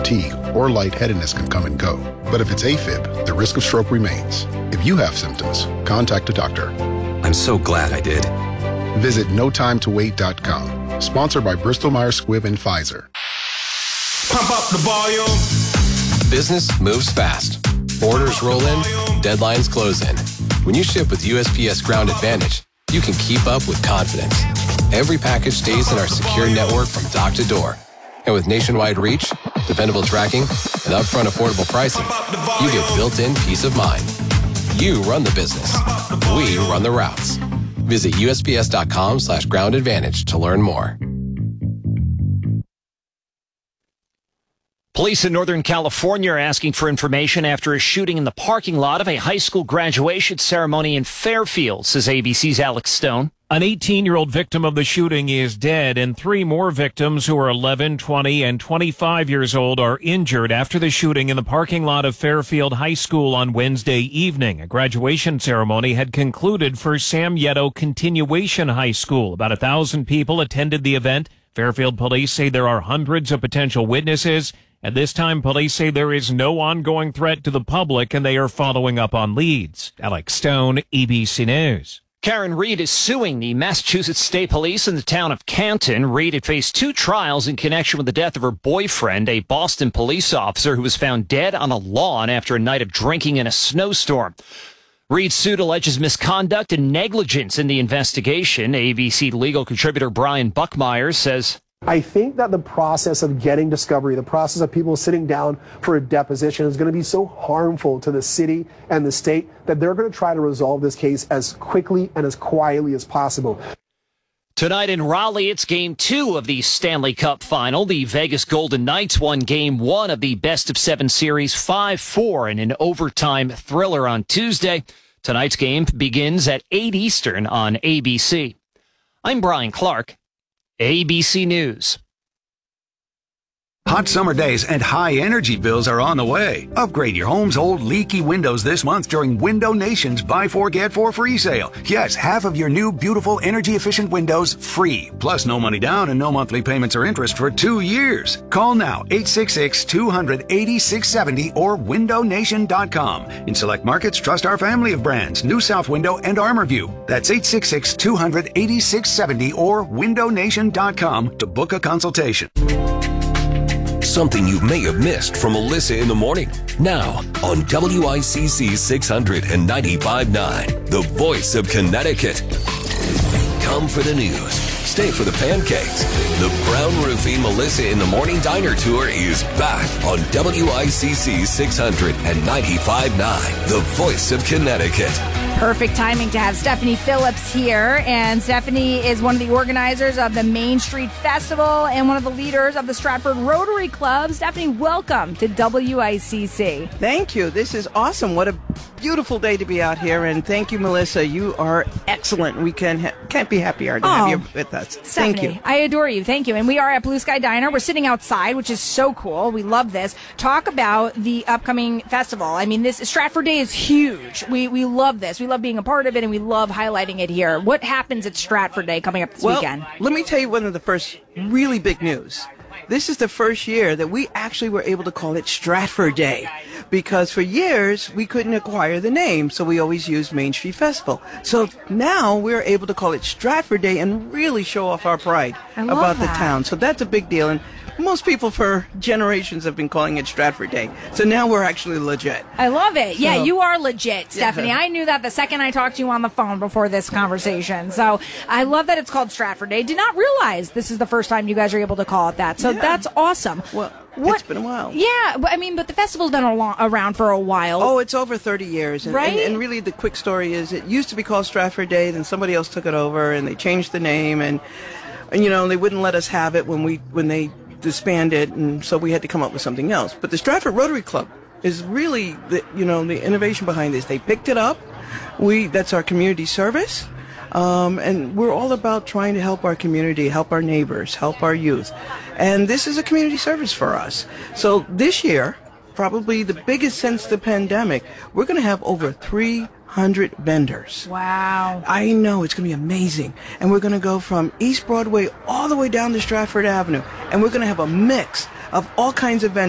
fatigue, or lightheadedness can come and go. But if it's AFib, the risk of stroke remains. If you have symptoms, contact a doctor. I'm so glad I did. Visit notimetowait.com. Sponsored by Bristol Myers Squibb and Pfizer. Pump up the volume. Business moves fast. Orders roll in, deadlines close in. When you ship with USPS Ground Advantage, you can keep up with confidence. Every package stays in our secure network from dock to door. And with nationwide reach, dependable tracking, and upfront affordable pricing, you get built-in peace of mind. You run the business. We run the routes. Visit USPS.com/Ground Advantage to learn more. Police in Northern California are asking for information after a shooting in the parking lot of a high school graduation ceremony in Fairfield, says ABC's Alex Stone. An 18-year-old victim of the shooting is dead, and 3 more victims who are 11, 20, and 25 years old are injured after the shooting in the parking lot of Fairfield High School on Wednesday evening. A graduation ceremony had concluded for Sam Yetto Continuation High School. About 1,000 people attended the event. Fairfield police say there are hundreds of potential witnesses. At this time, police say there is no ongoing threat to the public, and they are following up on leads. Alex Stone, ABC News. Karen Reed is suing the Massachusetts State Police in the town of Canton. Reed had faced 2 trials in connection with the death of her boyfriend, a Boston police officer who was found dead on a lawn after a night of drinking in a snowstorm. Reed's suit alleges misconduct and negligence in the investigation. ABC legal contributor Brian Buckmeyer says, I think that the process of getting discovery, the process of people sitting down for a deposition is going to be so harmful to the city and the state that they're going to try to resolve this case as quickly and as quietly as possible. Tonight in Raleigh, it's Game 2 of the Stanley Cup Final. The Vegas Golden Knights won Game 1 of the best-of-7 series 5-4 in an overtime thriller on Tuesday. Tonight's game begins at 8 Eastern on ABC. I'm Brian Clark, ABC News. Hot summer days and high energy bills are on the way. Upgrade your home's old leaky windows this month during Window Nation's Buy 4 Get 4 free sale. Yes, half of your new beautiful energy efficient windows free. Plus no money down and no monthly payments or interest for 2 years. Call now 866-200-8670 or windownation.com. In select markets, trust our family of brands, New South Window and ArmorView. That's 866-200-8670 or windownation.com to book a consultation. Something you may have missed from Melissa in the Morning. Now on WICC 695.9, the voice of Connecticut. Come for the news. Stay for the pancakes. The Brown Roofing Melissa in the Morning Diner Tour is back on WICC 695.9, the voice of Connecticut. Perfect timing to have Stephanie Phillips here. And Stephanie is one of the organizers of the Main Street Festival and one of the leaders of the Stratford Rotary Club. Stephanie, welcome to WICC. Thank you. This is awesome. What a beautiful day to be out here. And thank you, Melissa. You are excellent. We can't be happier to have you with us. Stephanie, thank you. I adore you. Thank you. And we are at Blue Sky Diner. We're sitting outside, which is so cool. We love this. Talk about the upcoming festival. I mean, this Stratford Day is huge. We love this. We love being a part of it, and we love highlighting it here. What happens at Stratford Day coming up this weekend? Let me tell you one of the first really big news. This is the first year that we actually were able to call it Stratford Day, because for years we couldn't acquire the name, so we always used Main Street Festival. So now we're able to call it Stratford Day and really show off our pride about the town. So that's a big deal. And most people for generations have been calling it Stratford Day. So now we're actually legit. I love it. So, yeah, you are legit, Stephanie. Yeah. I knew that the second I talked to you on the phone before this conversation. So I love that it's called Stratford Day. Did not realize this is the first time you guys are able to call it that. So that's awesome. Well, it's been a while. Yeah, but the festival's been around for a while. Oh, it's over 30 years. And, right? And really the quick story is it used to be called Stratford Day, then somebody else took it over and they changed the name and you know, they wouldn't let us have it when they disbanded, and so we had to come up with something else. But the Stratford Rotary Club is really the innovation behind this. They picked it up. That's our community service. And we're all about trying to help our community, help our neighbors, help our youth. And this is a community service for us. So this year, probably the biggest since the pandemic, we're going to have over 300 vendors. Wow. I know, it's going to be amazing. And we're going to go from East Broadway all the way down to Stratford Avenue. And we're going to have a mix of all kinds of vendors.